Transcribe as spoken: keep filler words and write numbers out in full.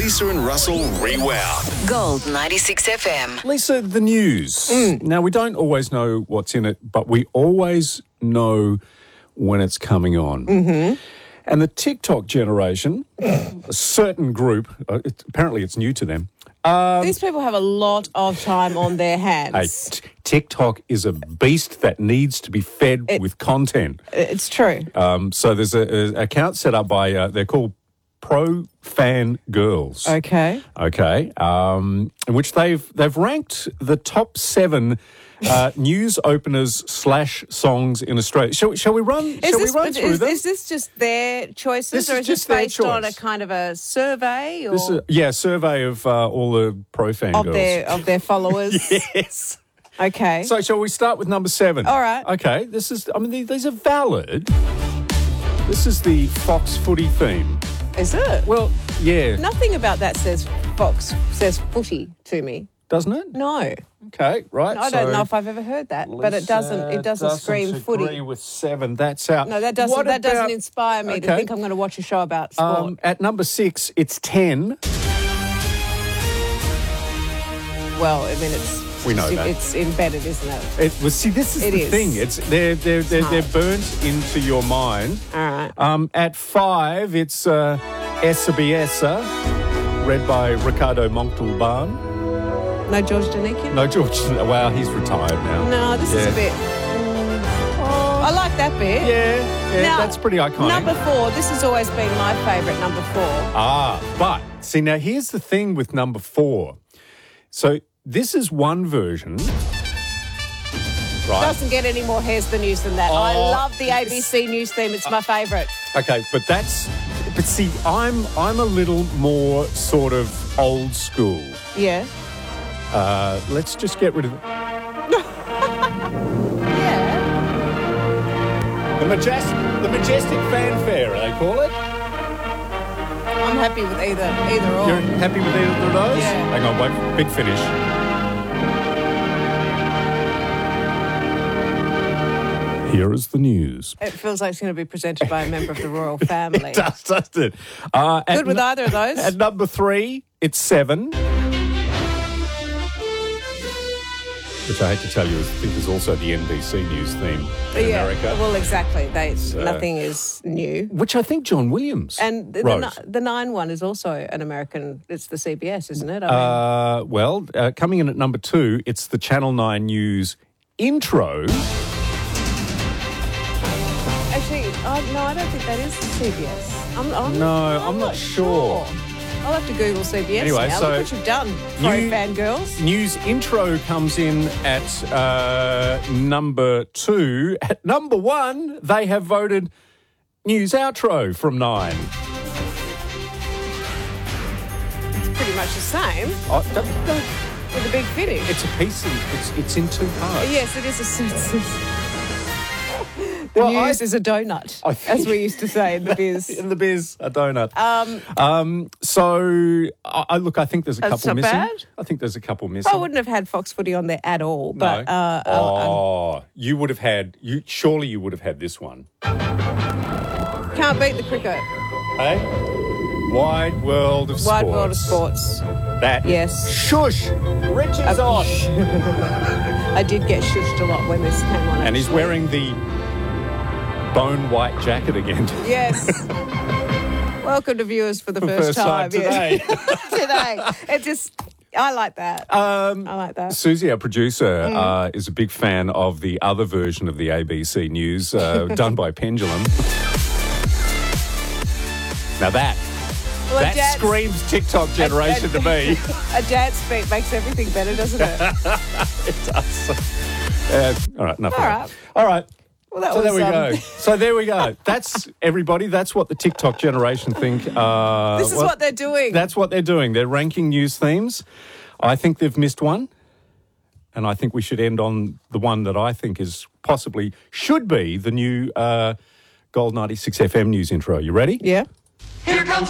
Lisa and Russell Rewound. Gold ninety-six F M. Lisa, the news. Mm. Now, we don't always know what's in it, but we always know when it's coming on. Mm-hmm. And the TikTok generation, a certain group, uh, it, apparently it's new to them. Um, These people have a lot of time on their hands. Hey, t- TikTok is a beast that needs to be fed it, with content. It's true. Um, so there's an account set up by, uh, they're called Pro Fan Girls. Okay. Okay. Um, in which they've they've ranked the top seven uh, news openers slash songs in Australia. Shall, shall we run? Is shall this, we run through is, them? is this just their choices, This or is is this just their based on a choice. kind of a survey, or This is a, yeah, survey of uh, all the Pro Fan of Girls. their of their followers? Yes. Okay. So shall we start with number seven? All right. Okay. This is. I mean, these are valid. This is the Fox Footy theme. Is it? Well, yeah. Nothing about that says Fox says footy to me. Doesn't it? No. Okay, right. I so don't know if I've ever heard that, but it doesn't. It doesn't, doesn't scream agree footy. with seven. That's out. No, that doesn't. What that doesn't about- inspire me to Okay. think I'm going to watch a show about sport. Um, at number six, it's ten. well, I mean, it's We know it's, that. it's embedded, isn't it? It was. See, this is It the is. thing. It's they're they're they're, they're hard. burnt into your mind. All right. Um, at five, it's uh, Essa Biesa, read by Ricardo Montalban. No George Danikian? No, George. Wow, he's retired now. No, this is Yeah. a bit. Mm, I like that bit. Yeah, yeah, Now, that's pretty iconic. Number four. This has always been my favourite. Number four. Ah, but see, now here's the thing with number four. So this is one version, right? Doesn't get any more hairs the news than that. I Oh, love the A B C news theme. It's my favourite. Okay, but that's. But see, I'm I'm a little more sort of old school. Yeah. Uh, let's just get rid of Yeah. the majestic the majestic fanfare. They call it. I'm happy with either either or. You're happy with either of those? Yeah. Hang on, wait. Big finish. Here is the news. It feels like it's going to be presented by a member of the royal family. It does, doesn't it? Uh, at Good with nu- either of those. At number three, it's seven. Which I hate to tell you, is, I think is also the N B C News theme in yeah. America. Well, exactly. They So- nothing is new. Which I think John Williams And the, the, wrote. ni- the nine one is also an American. It's the C B S, isn't it? I mean, Uh, well, uh, coming in at number two, it's the Channel nine News intro. actually, I, no, I don't think that is the C B S. I'm, I'm, No, I'm, I'm not sure. I'll have to Google C B S Anyway, now. so Look what you've done, Pro new- fangirls. News intro comes in at uh, number two. At number one, they have voted news outro from nine. Pretty much the same Oh, don't- don't- with a big finish. it's a piece. Of, it's it's in two parts. Yes, it is a census. The Well, news I- is a donut, I think- as we used to say in the biz. In the biz, a donut. Um, Um, so, I, I look. I think there's a That's couple not missing. bad. I think there's a couple missing. I wouldn't have had Fox Footy on there at all, but no. uh, uh, oh, you would have had. You surely you would have had this one. can't beat the cricket. Hey, wide world of Wide sports. world of sports. That Yes. Shush. Rich is Uh, on, I did get shushed a lot when this came on. and he's actually. wearing the bone white jacket again. Yes. Welcome to viewers for the For first, first time yeah. today. today. It just, I like that. Um, I like that. Susie, our producer, Mm. uh, is a big fan of the other version of the A B C News uh, done by Pendulum. Now that Well, a that dance- screams TikTok generation to me. A dance beat makes everything better, doesn't it? It does. Uh, all right, enough. of All that. right. All right. Well, that So was, there we um, go. So there we go. That's everybody. That's what the TikTok generation think. Uh, This is well, what they're doing. That's what they're doing. They're ranking news themes. I think they've missed one, and I think we should end on the one that I think is possibly should be the new uh, Gold ninety-six F M news intro. You ready? Yeah. Here comes